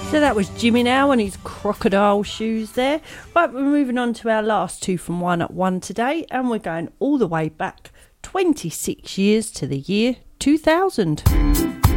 So that was Jimmy now and his crocodile shoes there. Right, we're moving on to our last 2 from 1 at 1 today, and we're going all the way back 26 years to the year 2000.